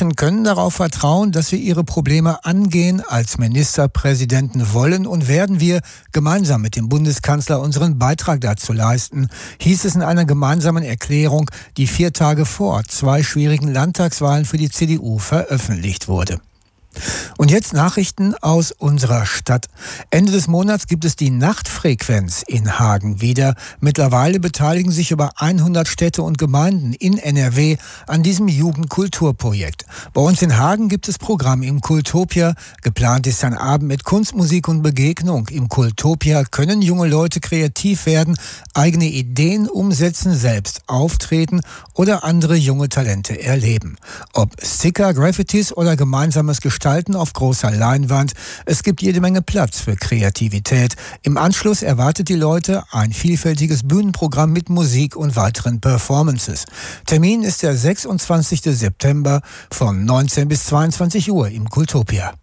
Menschen können darauf vertrauen, dass wir ihre Probleme angehen. Als Ministerpräsidenten wollen und werden wir gemeinsam mit dem Bundeskanzler unseren Beitrag dazu leisten, hieß es in einer gemeinsamen Erklärung, die 4 Tage vor 2 schwierigen Landtagswahlen für die CDU veröffentlicht wurde. Und jetzt Nachrichten aus unserer Stadt. Ende des Monats gibt es die Nachtfrequenz in Hagen wieder. Mittlerweile beteiligen sich über 100 Städte und Gemeinden in NRW an diesem Jugendkulturprojekt. Bei uns in Hagen gibt es Programm im Kultopia. Geplant ist ein Abend mit Kunst, Musik und Begegnung. Im Kultopia können junge Leute kreativ werden, eigene Ideen umsetzen, selbst auftreten oder andere junge Talente erleben. Ob Sticker, Graffitis oder gemeinsames Gestalten auf großer Leinwand. Es gibt jede Menge Platz für Kreativität. Im Anschluss erwartet die Leute ein vielfältiges Bühnenprogramm mit Musik und weiteren Performances. Termin ist der 26. September von 19 bis 22 Uhr im Kultopia.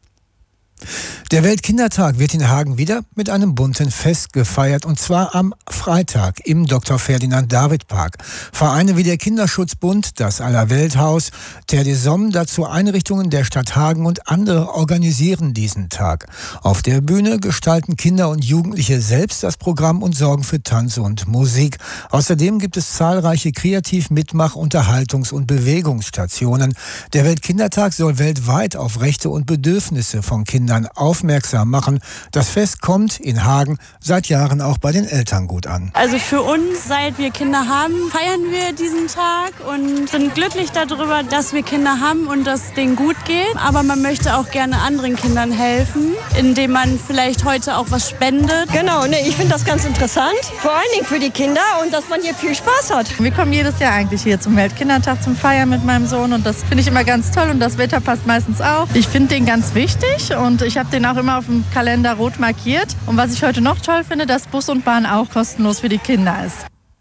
Der Weltkindertag wird in Hagen wieder mit einem bunten Fest gefeiert, und zwar am Freitag im Dr. Ferdinand David Park. Vereine wie der Kinderschutzbund, das Allerwelthaus, Terre des Hommes, dazu Einrichtungen der Stadt Hagen und andere organisieren diesen Tag. Auf der Bühne gestalten Kinder und Jugendliche selbst das Programm und sorgen für Tanz und Musik. Außerdem gibt es zahlreiche Kreativ-Mitmach-, Unterhaltungs- und Bewegungsstationen. Der Weltkindertag soll weltweit auf Rechte und Bedürfnisse von Kindern aufmerksam machen. Das Fest kommt in Hagen seit Jahren auch bei den Eltern gut an. Also für uns, seit wir Kinder haben, feiern wir diesen Tag und sind glücklich darüber, dass wir Kinder haben und dass es denen gut geht. Aber man möchte auch gerne anderen Kindern helfen, indem man vielleicht heute auch was spendet. Genau, ich finde das ganz interessant, vor allen Dingen für die Kinder, und dass man hier viel Spaß hat. Wir kommen jedes Jahr eigentlich hier zum Weltkindertag zum Feiern mit meinem Sohn, und das finde ich immer ganz toll, und das Wetter passt meistens auch. Ich finde den ganz wichtig und ich habe den auch immer auf dem Kalender rot markiert. Und was ich heute noch toll finde, dass Bus und Bahn auch kostenlos für die Kinder ist.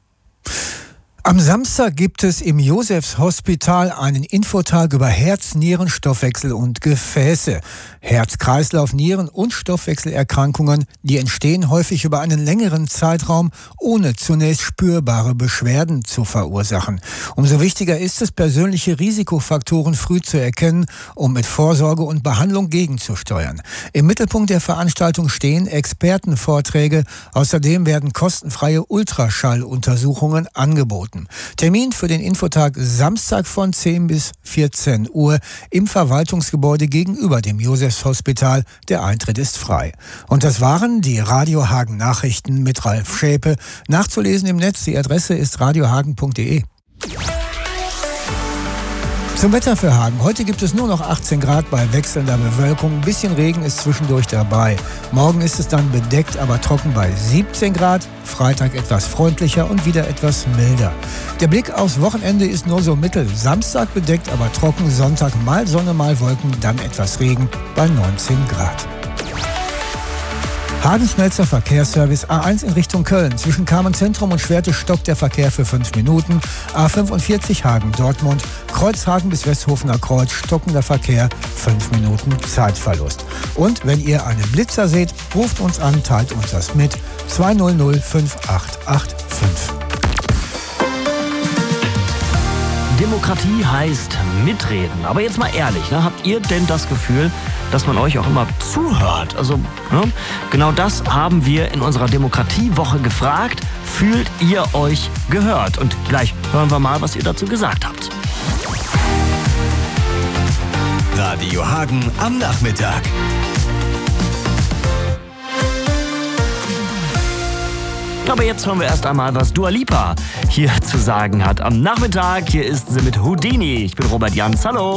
Am Samstag gibt es im Josefshospital einen Infotag über Herz, Nieren, Stoffwechsel und Gefäße. Herz-Kreislauf-, Nieren- und Stoffwechselerkrankungen, die entstehen häufig über einen längeren Zeitraum, ohne zunächst spürbare Beschwerden zu verursachen. Umso wichtiger ist es, persönliche Risikofaktoren früh zu erkennen, um mit Vorsorge und Behandlung gegenzusteuern. Im Mittelpunkt der Veranstaltung stehen Expertenvorträge. Außerdem werden kostenfreie Ultraschalluntersuchungen angeboten. Termin für den Infotag Samstag von 10 bis 14 Uhr im Verwaltungsgebäude gegenüber dem Josefshospital. Der Eintritt ist frei. Und das waren die Radio Hagen Nachrichten mit Ralf Schäpe. Nachzulesen im Netz. Die Adresse ist radiohagen.de. Zum Wetter für Hagen. Heute gibt es nur noch 18 Grad bei wechselnder Bewölkung. Ein bisschen Regen ist zwischendurch dabei. Morgen ist es dann bedeckt, aber trocken bei 17 Grad. Freitag etwas freundlicher und wieder etwas milder. Der Blick aufs Wochenende ist nur so mittel. Samstag bedeckt, aber trocken. Sonntag mal Sonne, mal Wolken, dann etwas Regen bei 19 Grad. Hagen schnellster Verkehrsservice. A1 in Richtung Köln. Zwischen Kamenz-Zentrum und Schwerte stoppt der Verkehr für 5 Minuten. A45 Hagen-Dortmund. Kreuzhagen bis Westhofener Kreuz. Stockender Verkehr. 5 Minuten Zeitverlust. Und wenn ihr einen Blitzer seht, ruft uns an, teilt uns das mit. 200 5885. Demokratie heißt mitreden. Aber jetzt mal ehrlich, habt ihr denn das Gefühl, dass man euch auch immer zuhört? Also, genau das haben wir in unserer Demokratiewoche gefragt. Fühlt ihr euch gehört? Und gleich hören wir mal, was ihr dazu gesagt habt. Radio Hagen am Nachmittag. Aber jetzt hören wir erst einmal, was Dua Lipa hier zu sagen hat. Am Nachmittag, hier ist sie mit Houdini. Ich bin Robert Jans. Hallo.